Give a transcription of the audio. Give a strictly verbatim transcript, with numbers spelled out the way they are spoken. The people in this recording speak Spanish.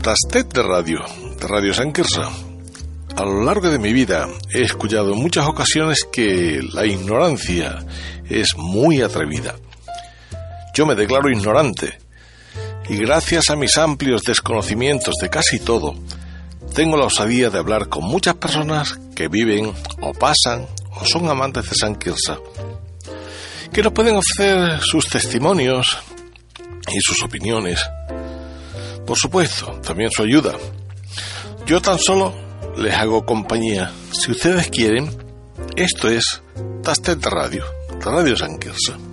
Tastet de Radio, de Radio Sant Quirze. A lo largo de mi vida he escuchado en muchas ocasiones que la ignorancia es muy atrevida. Yo me declaro ignorante y gracias a mis amplios desconocimientos de casi todo, tengo la osadía de hablar con muchas personas que viven o pasan o son amantes de Sant Quirze, que nos pueden ofrecer sus testimonios y sus opiniones. Por supuesto, también su ayuda. Yo tan solo les hago compañía. Si ustedes quieren, esto es Tastet de Radio, de Radio Sant Quirze.